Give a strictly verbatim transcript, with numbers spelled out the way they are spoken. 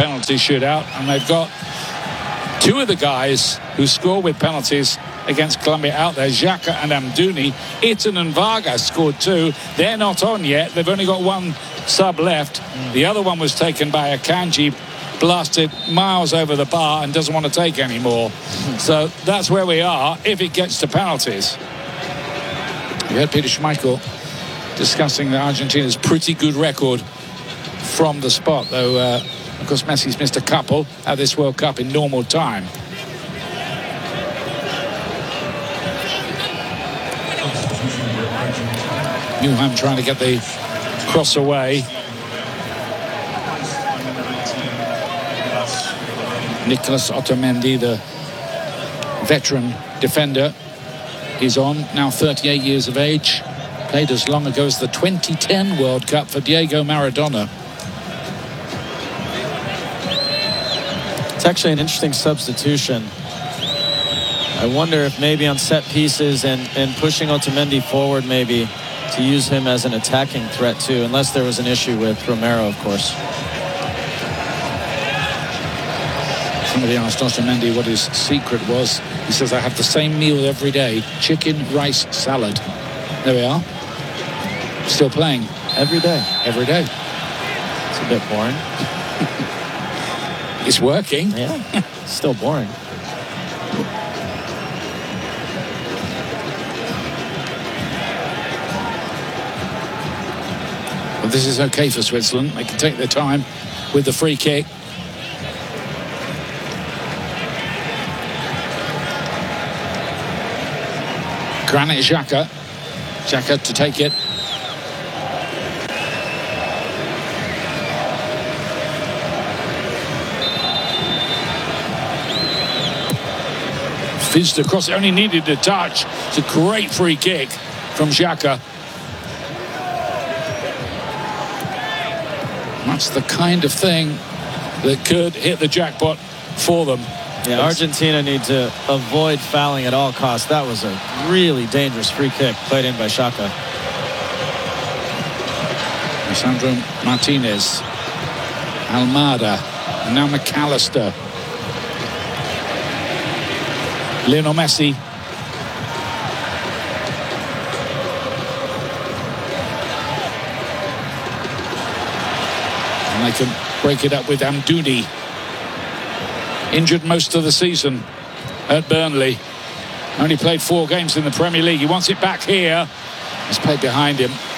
penalty shootout, and they've got two of the guys who score with penalties against Colombia out there, Xhaka and Amdouni. Itten and Vargas scored two. They're not on yet. They've only got one sub left. Mm. The other one was taken by Akanji, blasted miles over the bar and doesn't want to take any more. Mm. So that's where we are if it gets to penalties. You heard Peter Schmeichel discussing Argentina's pretty good record from the spot, though uh, of course Messi's missed a couple at this World Cup in normal time. Newham trying to get the cross away. Nicolas Otamendi, the veteran defender, is on, now thirty-eight years of age. Played as long ago as the twenty ten World Cup for Diego Maradona. It's actually an interesting substitution. I wonder if maybe on set pieces and, and pushing Otamendi forward, maybe to use him as an attacking threat too, unless there was an issue with Romero, of course. Somebody asked Otamendi what his secret was. He says, I have the same meal every day, chicken, rice, salad. There we are. Still playing. Every day. Every day. It's a bit boring. It's working. Yeah, still boring. Well, this is okay for Switzerland. They can take their time with the free kick. Granit Xhaka. Xhaka to take it. Fizzed across, it only needed a touch. It's a great free kick from Xhaka. That's the kind of thing that could hit the jackpot for them. Yeah, Argentina need to avoid fouling at all costs. That was a really dangerous free kick played in by Xhaka. Lisandro Martinez, Almada, and now McAllister. Lionel Messi. And they can break it up with Amdouni. Injured most of the season at Burnley. Only played four games in the Premier League. He wants it back here. He's played behind him.